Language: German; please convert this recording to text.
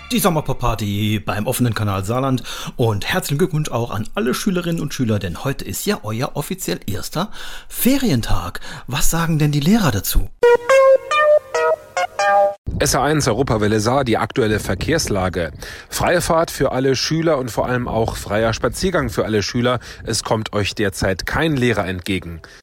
Die Sommerpop-Party beim offenen Kanal Saarland und herzlichen Glückwunsch auch an alle Schülerinnen und Schüler, denn heute ist ja euer offiziell erster Ferientag. Was sagen denn die Lehrer dazu? SR1 Europawelle Saar, die aktuelle Verkehrslage. Freie Fahrt für alle Schüler und vor allem auch freier Spaziergang für alle Schüler. Es kommt euch derzeit kein Lehrer entgegen.